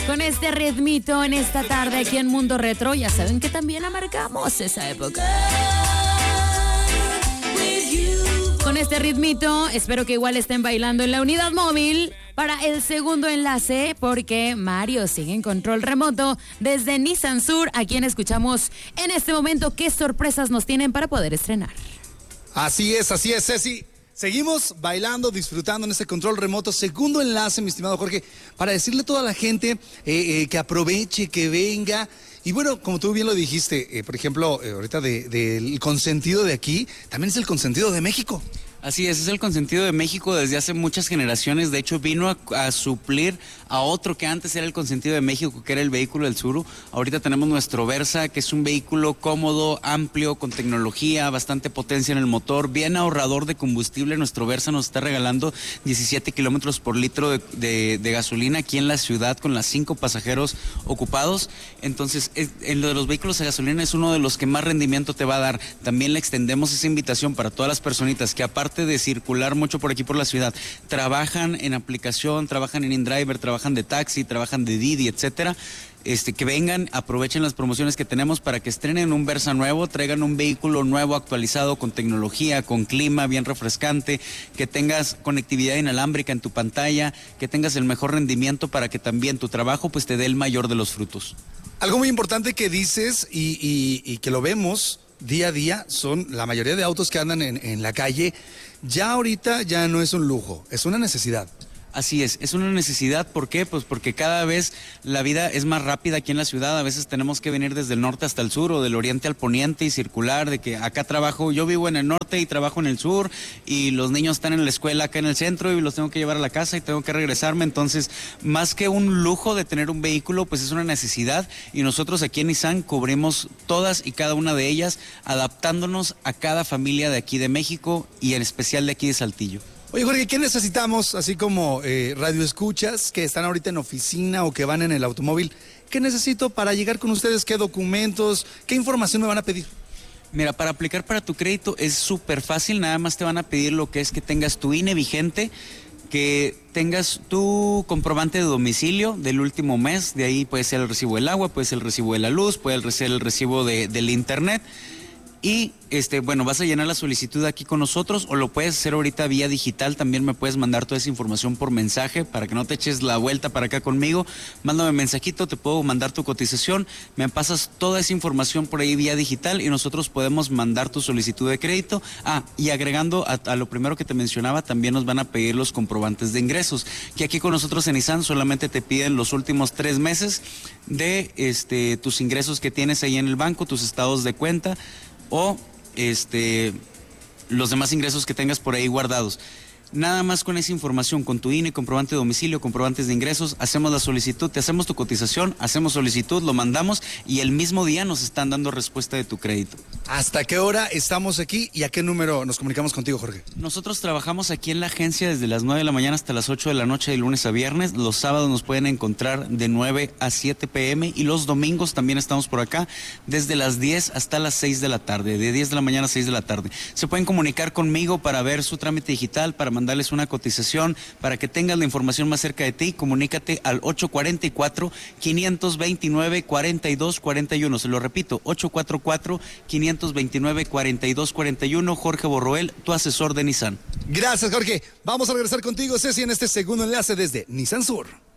Con este ritmito en esta tarde aquí en Mundo Retro, ya saben que también amargamos esa época. Con este ritmito, espero que igual estén bailando en la unidad móvil para el segundo enlace, porque Mario sigue en control remoto desde Nissan Sur, a quien escuchamos en este momento qué sorpresas nos tienen para poder estrenar. Así es, Ceci. Seguimos bailando, disfrutando en este control remoto. Segundo enlace, mi estimado Jorge, para decirle a toda la gente que aproveche, que venga. Y bueno, como tú bien lo dijiste, por ejemplo, ahorita del consentido de aquí, también es el consentido de México. Así es el consentido de México desde hace muchas generaciones. De hecho, vino a suplir a otro que antes era el consentido de México, que era el vehículo del Tsuru. Ahorita tenemos nuestro Versa, que es un vehículo cómodo, amplio, con tecnología, bastante potencia en el motor, bien ahorrador de combustible. Nuestro Versa nos está regalando 17 kilómetros por litro de gasolina aquí en la ciudad, con las 5 pasajeros ocupados. Entonces, en lo de los vehículos a gasolina es uno de los que más rendimiento te va a dar. También le extendemos esa invitación para todas las personitas que, aparte de circular mucho por aquí por la ciudad, trabajan en aplicación, trabajan en InDriver, trabajan de taxi, trabajan de Didi, etcétera, que vengan, aprovechen las promociones que tenemos para que estrenen un Versa nuevo, traigan un vehículo nuevo actualizado con tecnología, con clima bien refrescante, que tengas conectividad inalámbrica en tu pantalla, que tengas el mejor rendimiento para que también tu trabajo pues te dé el mayor de los frutos. Algo muy importante que dices y que lo vemos día a día son la mayoría de autos que andan en la calle. Ya ahorita ya no es un lujo, es una necesidad. Así es una necesidad. ¿Por qué? Pues porque cada vez la vida es más rápida aquí en la ciudad. A veces tenemos que venir desde el norte hasta el sur o del oriente al poniente y circular, de que acá trabajo, yo vivo en el norte y trabajo en el sur y los niños están en la escuela acá en el centro y los tengo que llevar a la casa y tengo que regresarme. Entonces, más que un lujo de tener un vehículo, pues es una necesidad, y nosotros aquí en Nissan cubrimos todas y cada una de ellas, adaptándonos a cada familia de aquí de México y en especial de aquí de Saltillo. Oye, Jorge, ¿qué necesitamos? Así como radioescuchas que están ahorita en oficina o que van en el automóvil, ¿qué necesito para llegar con ustedes? ¿Qué documentos? ¿Qué información me van a pedir? Mira, para aplicar para tu crédito es súper fácil. Nada más te van a pedir lo que es que tengas tu INE vigente, que tengas tu comprobante de domicilio del último mes. De ahí puede ser el recibo del agua, puede ser el recibo de la luz, puede ser el recibo del internet. Y bueno, vas a llenar la solicitud aquí con nosotros o lo puedes hacer ahorita vía digital. También me puedes mandar toda esa información por mensaje para que no te eches la vuelta para acá conmigo. Mándame mensajito, te puedo mandar tu cotización, me pasas toda esa información por ahí vía digital y nosotros podemos mandar tu solicitud de crédito. Y agregando a lo primero que te mencionaba, también nos van a pedir los comprobantes de ingresos, que aquí con nosotros en Nissan solamente te piden los últimos 3 meses de tus ingresos que tienes ahí en el banco, tus estados de cuenta o los demás ingresos que tengas por ahí guardados. Nada más con esa información, con tu INE, comprobante de domicilio, comprobantes de ingresos, hacemos la solicitud, te hacemos tu cotización, hacemos solicitud, lo mandamos y el mismo día nos están dando respuesta de tu crédito. ¿Hasta qué hora estamos aquí y a qué número nos comunicamos contigo, Jorge? Nosotros trabajamos aquí en la agencia desde las 9 de la mañana hasta las 8 de la noche de lunes a viernes. Los sábados nos pueden encontrar de 9 a 7 p.m. y los domingos también estamos por acá desde las 10 hasta las 6 de la tarde, de 10 de la mañana a 6 de la tarde. Se pueden comunicar conmigo para ver su trámite digital, para mandarles una cotización, para que tengas la información más cerca de ti. Comunícate al 844-529-4241. Se lo repito, 844-529-4241. Jorge Borroel, tu asesor de Nissan. Gracias, Jorge. Vamos a regresar contigo, Ceci, en este segundo enlace desde Nissan Sur.